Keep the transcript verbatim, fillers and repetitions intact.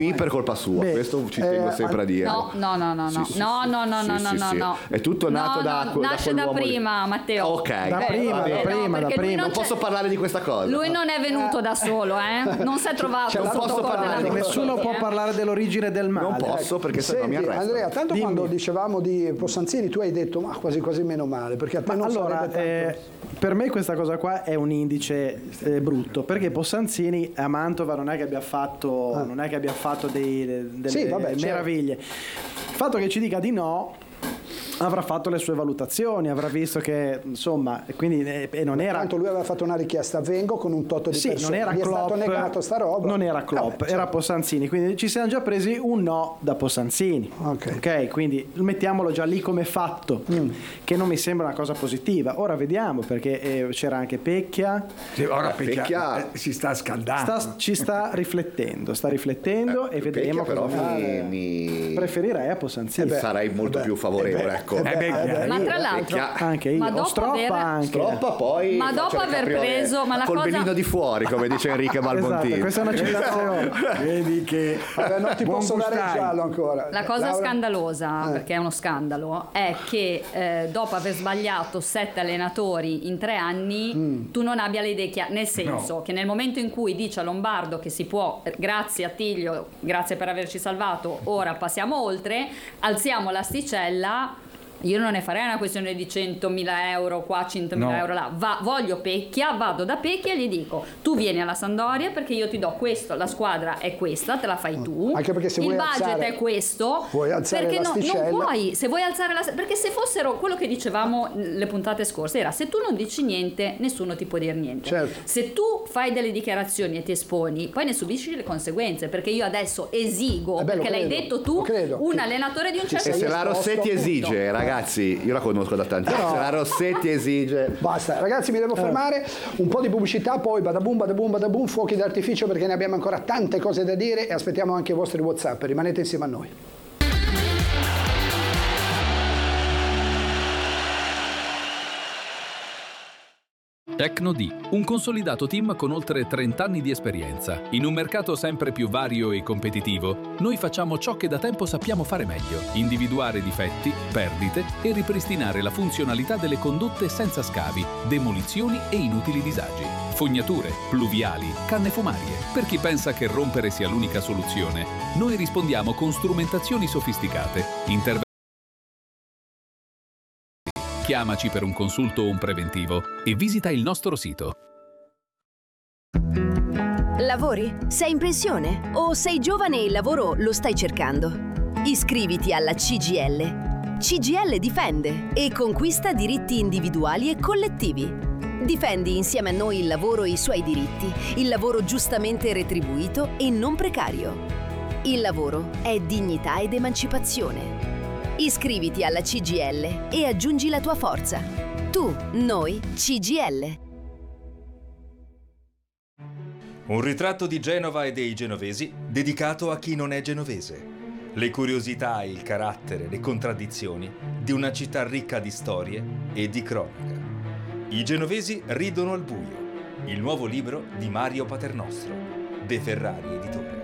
per colpa sua. Beh, questo ci tengo eh, sempre a dire. No, no, no, no, no, sì, sì, no, sì, no, no, sì, no, sì, no, sì. no. È tutto nato no, da, no, da nasce da prima, lì. Matteo. Ok, da Beh, prima, vabbè, da prima, no, da prima. Non posso parlare di questa cosa. Lui non è venuto da solo, eh? Non si è trovato Cioè, non posso parlare, nessuno può parlare dell'origine del male. Non posso perché sennò mi arrestano. Andrea, tanto Dimmi. Quando dicevamo di Possanzini tu hai detto ma quasi quasi meno male, perché a te non allora, sarebbe tanto... eh, per me questa cosa qua è un indice eh, brutto, perché Possanzini a Mantova non è che abbia fatto, ah. non è che abbia fatto dei, delle sì, vabbè, meraviglie. Il fatto che ci dica di no avrà fatto le sue valutazioni, avrà visto che insomma, quindi e eh, non era. Tanto lui aveva fatto una richiesta, vengo con un tot di sì, persone. non era Gli Klopp, è stato negato sta roba. Non era Klopp, Vabbè, certo. era Possanzini, quindi ci siamo già presi un no da Possanzini. Ok, okay, quindi mettiamolo già lì come fatto, mm. che non mi sembra una cosa positiva. Ora vediamo, perché eh, c'era anche Pecchia. Sì, ora Pecchia, Pecchia eh, si sta scaldando. Sta, ci sta riflettendo, sta riflettendo eh, e vedremo. Pecchia, però come... mi, mi... preferirei a Possanzini. Eh beh, sarei molto eh beh, più favorevole, eh beh, ecco. eh beh, eh beh, Ma tra l'altro, Pecchia. Anche io, ma o dopo Stroppa aver- anche. Stroppa poi Ma dopo faccio le aver capriole preso, ma la col cosa- benino di fuori, come dice Enrique Balbontini. Esatto, questa è una citazione. Vedi che Vabbè, non ti buon posso dare il gustai. giallo ancora. La cosa Laura? scandalosa, Eh. perché è uno scandalo, è che eh, dopo aver sbagliato sette allenatori in tre anni, Mm. tu non abbia le idee chiare. Nel senso No. che nel momento in cui dice a Lombardo che si può, eh, grazie Attilio, grazie per averci salvato, ora passiamo oltre, alziamo l'asticella. Io non ne farei una questione di centomila euro qua, centomila No. euro là. Va, voglio Pecchia, vado da Pecchia e gli dico: tu vieni alla Sampdoria perché io ti do questo, la squadra è questa, te la fai tu. Anche perché se il vuoi budget alzare- è questo. vuoi alzare perché no, l'asticella. non puoi, se vuoi alzare la, perché se fossero quello che dicevamo le puntate scorse era: se tu non dici niente, nessuno ti può dire niente. Certo. Se tu fai delle dichiarazioni e ti esponi, poi ne subisci le conseguenze, perché io adesso esigo, Eh beh, lo perché l'hai credo, detto tu, lo credo. un Sì. allenatore di un Sì, certo E se la livello. Rossetti Punto. esige, ragazzi, io la conosco da tanti anni, se la Rossetti esige... Basta, ragazzi, mi devo fermare. Un po' di pubblicità, poi badabum, badabum, badabum, fuochi d'artificio, perché ne abbiamo ancora tante cose da dire e aspettiamo anche i vostri WhatsApp. Rimanete insieme a noi. Tecno-D, un consolidato team con oltre trenta anni di esperienza. In un mercato sempre più vario e competitivo, noi facciamo ciò che da tempo sappiamo fare meglio: individuare difetti, perdite e ripristinare la funzionalità delle condotte senza scavi, demolizioni e inutili disagi. Fognature, pluviali, canne fumarie. Per chi pensa che rompere sia l'unica soluzione, noi rispondiamo con strumentazioni sofisticate, interventi. Chiamaci per un consulto o un preventivo e visita il nostro sito. Lavori? Sei in pensione? O sei giovane e il lavoro lo stai cercando? Iscriviti alla C G I L. C G I L difende e conquista diritti individuali e collettivi. Difendi insieme a noi il lavoro e i suoi diritti, il lavoro giustamente retribuito e non precario. Il lavoro è dignità ed emancipazione. Iscriviti alla C G I L e aggiungi la tua forza. Tu, noi, C G I L. Un ritratto di Genova e dei genovesi dedicato a chi non è genovese. Le curiosità, il carattere, le contraddizioni di una città ricca di storie e di cronaca. I genovesi ridono al buio. Il nuovo libro di Mario Paternostro, De Ferrari Editore.